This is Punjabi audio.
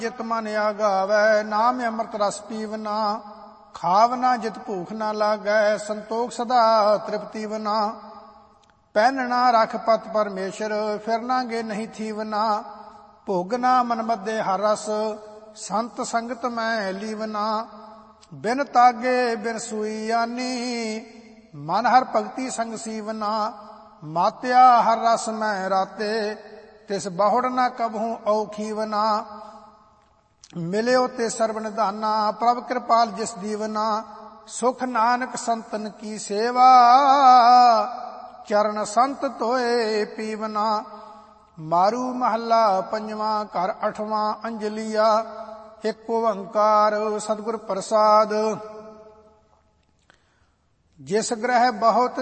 ਜਿਤ ਮਨ ਆਗਾਵੈ, ਨਾਮ ਅੰਮ੍ਰਿਤ ਰਸ ਪੀਵਨਾ। ਖਾਵਨਾ ਜਿਤ ਭੂਖ ਨਾ ਲਾਗੈ, ਸੰਤੋਖ ਸਦਾ ਤ੍ਰਿਪਤੀ ਬਨਾ। ਪਹਿਨਣਾ ਰਖ ਪਤ ਪਰਮੇਸ਼ਰ, ਫਿਰਨਾਗੇ ਨਹੀਂ ਥੀਵਨਾ। ਭੋਗਨਾ ਮਨ ਮਧੇ ਹਰ ਰਸ, ਸੰਤ ਸੰਗਤ ਮੈਂ ਲੀਵਨਾ। ਬਿਨ ਤਾਗੇ ਬਿਨ ਸੂਈ ਆਨੀ, ਮਨ ਹਰ ਭਗਤੀ ਸੰਗ ਸੀਵਨਾ। ਮਾਤਿਆ ਹਰ ਰਸ ਮੈਂ ਰਾਤੇ, ਤਿਸ ਬਹੁੜ ਨਾ ਕਬਹੂ ਔਖੀਵਨਾ। ਮਿਲਿਓ ਤੇ ਸਰਬ ਨਿਧਾਨਾ, ਪ੍ਰਭ ਕਿਰਪਾਲ ਜਿਸ ਦੀਵਨਾ। ਸੁਖ ਨਾਨਕ ਸੰਤਨ ਕੀ ਸੇਵਾ, ਚਰਨ ਸੰਤ ਧੋਏ ਪੀਵਨਾ। ਮਾਰੂ ਮਹੱਲਾ ਪੰਜਵਾਂ, ਘਰ ਅਠਵਾਂ। ਅੰਜਲੀਆ। ਇੱਕ ਓੰਕਾਰ ਸਤਿਗੁਰ ਪ੍ਰਸਾਦ। ਜਿਸ ਗ੍ਰਹਿ ਬਹੁਤ